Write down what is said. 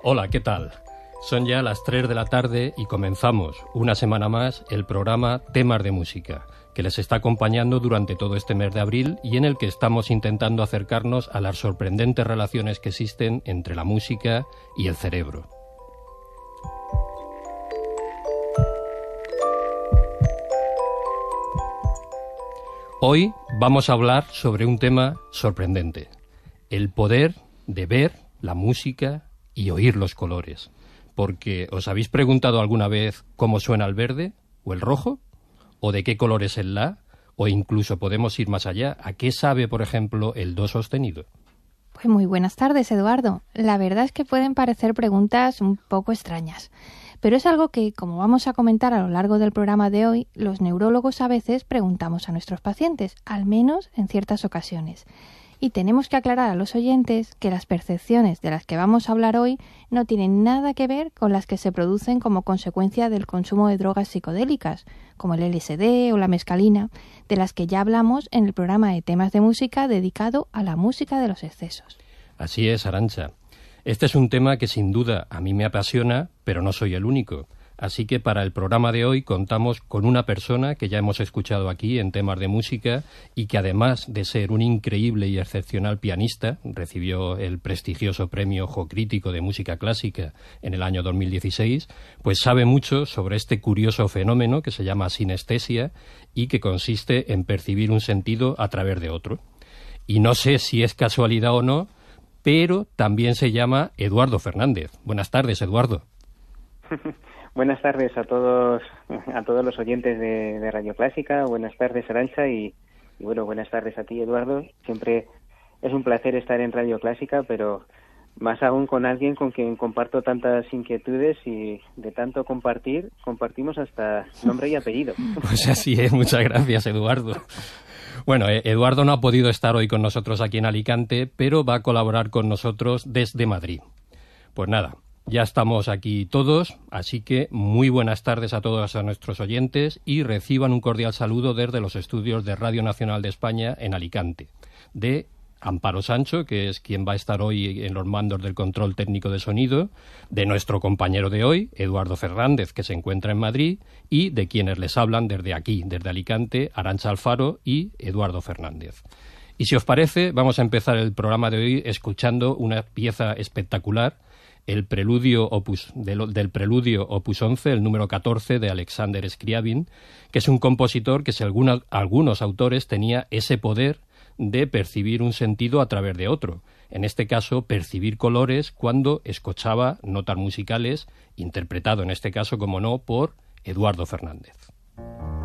Hola, ¿qué tal? Son ya las 3 de la tarde y comenzamos una semana más el programa Temas de Música, que les está acompañando durante todo este mes de abril y en el que estamos intentando acercarnos a las sorprendentes relaciones que existen entre la música y el cerebro. Hoy vamos a hablar sobre un tema sorprendente, el poder de ver la música y oír los colores. Porque, ¿os habéis preguntado alguna vez cómo suena el verde o el rojo? ¿O de qué color es el la? O incluso podemos ir más allá. ¿A qué sabe, por ejemplo, el do sostenido? Pues muy buenas tardes, Eduardo. La verdad es que pueden parecer preguntas un poco extrañas, pero es algo que, como vamos a comentar a lo largo del programa de hoy, los neurólogos a veces preguntamos a nuestros pacientes, al menos en ciertas ocasiones. Y tenemos que aclarar a los oyentes que las percepciones de las que vamos a hablar hoy no tienen nada que ver con las que se producen como consecuencia del consumo de drogas psicodélicas, como el LSD o la mescalina, de las que ya hablamos en el programa de temas de música dedicado a la música de los excesos. Así es, Arantxa. Este es un tema que sin duda a mí me apasiona, pero no soy el único. Así que para el programa de hoy contamos con una persona que ya hemos escuchado aquí en temas de música y que además de ser un increíble y excepcional pianista, recibió el prestigioso premio Ojo Crítico de Música Clásica en el año 2016, pues sabe mucho sobre este curioso fenómeno que se llama sinestesia y que consiste en percibir un sentido a través de otro. Y no sé si es casualidad o no, pero también se llama Eduardo Fernández. Buenas tardes, Eduardo. Buenas tardes a todos los oyentes de Radio Clásica. Buenas tardes, Arantxa, y bueno, buenas tardes a ti, Eduardo. Siempre es un placer estar en Radio Clásica, pero más aún con alguien con quien comparto tantas inquietudes y de tanto compartimos hasta nombre y apellido. Pues así es, muchas gracias, Eduardo. Bueno, Eduardo no ha podido estar hoy con nosotros aquí en Alicante, pero va a colaborar con nosotros desde Madrid. Pues nada, ya estamos aquí todos, así que muy buenas tardes a todos a nuestros oyentes y reciban un cordial saludo desde los estudios de Radio Nacional de España en Alicante, de Amparo Sancho, que es quien va a estar hoy en los mandos del control técnico de sonido, de nuestro compañero de hoy, Eduardo Fernández, que se encuentra en Madrid, y de quienes les hablan desde aquí, desde Alicante, Arantxa Alfaro y Eduardo Fernández. Y si os parece, vamos a empezar el programa de hoy escuchando una pieza espectacular, el preludio del preludio opus 11, el número 14 de Alexander Scriabin, que es un compositor que según algunos autores tenía ese poder de percibir un sentido a través de otro. En este caso, percibir colores cuando escuchaba notas musicales, interpretado en este caso, como no, por Eduardo Fernández.